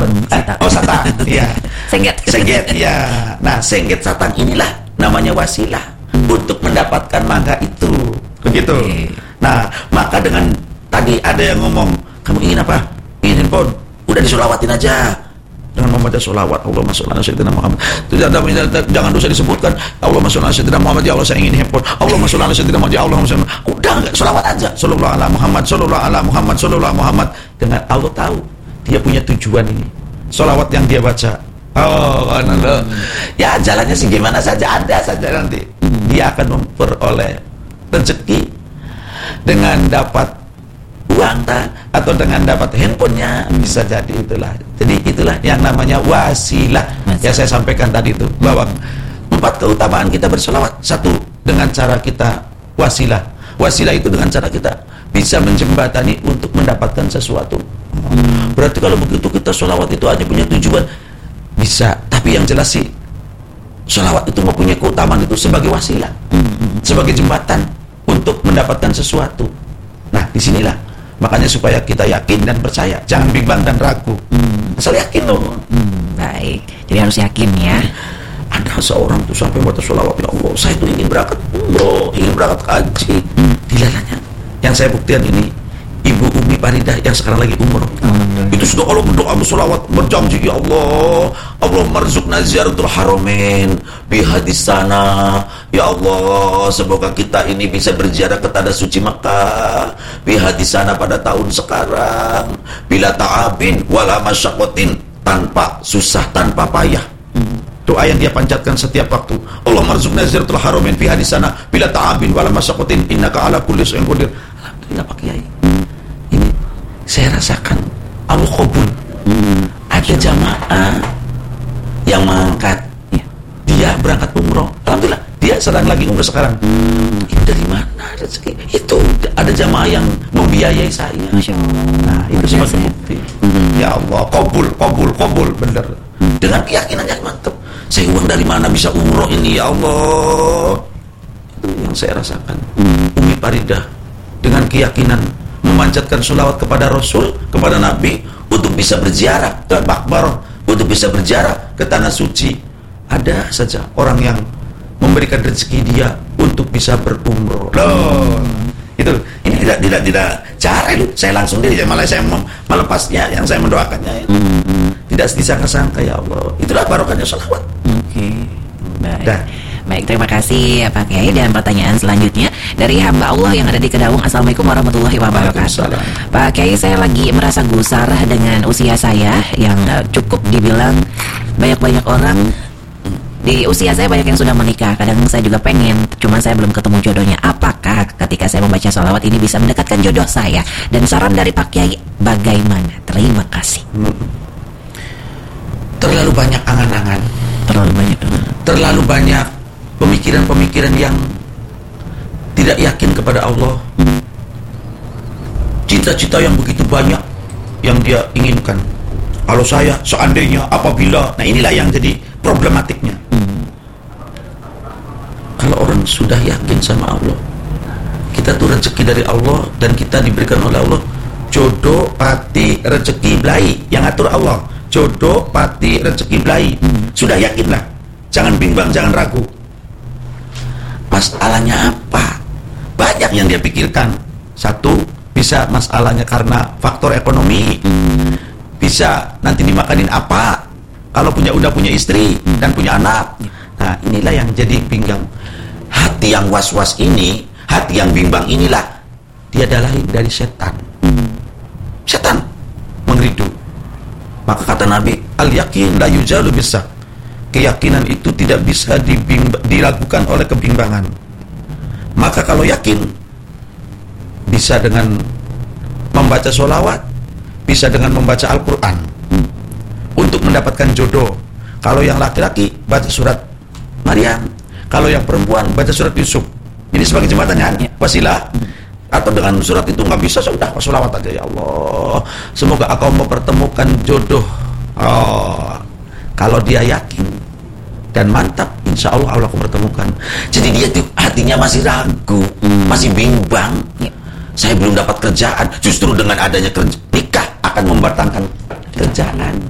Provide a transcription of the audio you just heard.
Satang. Iya. Sengget. Ya. Nah, sengget satang inilah namanya wasilah untuk mendapatkan mangga itu. Begitu. Nah, maka dengan tadi ada yang ngomong, kamu ingin apa? Ingin handphone? Udah disolawatin aja. Dengan membaca solawat, Allahumma sholli ala sayyidina Muhammad. Jangan dosa disebutkan, Allahumma sholli ala sayyidina Muhammad, ya Allah saya ingin handphone. Allahumma sholli ala sayyidina Muhammad, ya Allah sholli. Udah enggak, solawat aja. Sallallahu ala Muhammad, sallallahu ala Muhammad, sallallahu Muhammad. Dengan Allah tahu dia punya tujuan ini. Solawat yang dia baca. Ya jalannya sih gimana saja, ada saja nanti. Dia akan memperoleh rezeki dengan dapat uang atau dengan dapat handphonenya, bisa jadi itulah. Jadi itulah yang namanya wasilah. Ya saya sampaikan tadi itu bahwa 4 keutamaan kita bersolawat. 1, dengan cara kita wasilah. Wasilah itu dengan cara kita bisa menjembatani untuk mendapatkan sesuatu. Berarti kalau begitu kita solawat itu hanya punya tujuan, bisa. Tapi yang jelas sih solawat itu mempunyai keutamaan itu sebagai wasilah, sebagai jembatan untuk mendapatkan sesuatu. Nah disinilah makanya supaya kita yakin dan percaya, jangan bimbang dan ragu. Asal yakin loh. Baik, jadi harus yakin ya. Ada seorang tuh sampai baca sholawat, ya Allah saya tuh ingin berangkat umroh, ingin berangkat haji. Dilalanya yang saya buktikan ini Ibu Umi Faridah yang sekarang lagi umroh. Itu sudah kalau berdoa bersolawat berjanji, ya Allah, Allah marzukna ziyaratul haramain bihadis sana. Ya Allah, semoga kita ini bisa berziarah ke tanah suci Makkah bihadis sana pada tahun sekarang, bila ta'abin wala masyaqqatin, tanpa susah, tanpa payah. Doa yang dia panjatkan setiap waktu. Allah marzukna ziyaratul haramain bihadis sana bila ta'abin wala masyaqqatin innaka ala kulli syai'in qadir. Alhamdulillah Pak Kiai. Ini saya rasakan Allah qabul. Ada jamaah yang mengangkat, dia berangkat umroh. Alhamdulillah, dia sedang lagi umroh sekarang. Ini dari mana rezeki? Itu ada jamaah yang membiayai saya. Masya Allah. Nah, itu sebagai bukti. Ya Allah, qabul, benar. Dengan keyakinan yang mantap. Saya uang dari mana bisa umroh ini, ya Allah? Itu yang saya rasakan. Umi Faridah dengan keyakinan memanjatkan sholawat kepada Rasul, kepada Nabi, untuk bisa berziarah ke Makbarah, untuk bisa berziarah ke tanah suci. Ada saja orang yang memberikan rezeki dia untuk bisa berumroh. Loh, itu ini tidak cara itu. Saya langsung dia, malah saya melepasnya, yang saya mendoakannya itu. Tidak disangka-sangka, ya Allah. Itulah barokahnya sholawat. Baik. Baik, terima kasih Pak Kiai. Dan pertanyaan selanjutnya dari hamba Allah yang ada di Kedaung. Assalamualaikum warahmatullahi wabarakatuh. Pak Kiai, saya lagi merasa gusar dengan usia saya yang cukup dibilang banyak orang di usia saya banyak yang sudah menikah. Kadang saya juga pengen, cuman saya belum ketemu jodohnya. Apakah ketika saya membaca sholawat ini bisa mendekatkan jodoh saya? Dan saran dari Pak Kiai bagaimana? Terima kasih. Terlalu banyak angan-angan, terlalu banyak pemikiran-pemikiran yang tidak yakin kepada Allah. Cita-cita yang begitu banyak yang dia inginkan. Kalau saya, seandainya, apabila. Nah inilah yang jadi problematiknya. Kalau orang sudah yakin sama Allah, kita tuh rezeki dari Allah, dan kita diberikan oleh Allah jodoh, pati, rezeki, belai, yang atur Allah. Jodoh, pati, rezeki, belai. Sudah yakinlah, jangan bimbang, jangan ragu. Masalahnya apa? Banyak yang dia pikirkan. 1, bisa masalahnya karena faktor ekonomi. Bisa nanti dimakanin apa kalau udah punya istri dan punya anak. Nah inilah yang jadi pinggang. Hati yang was-was ini, hati yang bimbang inilah, dia adalah dari setan. Setan mengeridu. Maka kata Nabi, al-yakin la yujalu bisa. Keyakinan itu tidak bisa diragukan oleh kebimbangan. Maka kalau yakin, bisa dengan membaca sholawat, bisa dengan membaca Al-Quran untuk mendapatkan jodoh. Kalau yang laki-laki baca surat Maryam, kalau yang perempuan baca surat Yusuf. Ini sebagai jembatannya, wasilah. Atau dengan surat itu nggak bisa, sudah sholawat aja, ya Allah, semoga Engkau mempertemukan jodoh. Kalau dia yakin dan mantap, insya Allah Allah akan pertemukan. Jadi dia tuh hatinya masih ragu, masih bimbang. Saya belum dapat kerjaan, justru dengan adanya nikah akan membatangkan kerjaan.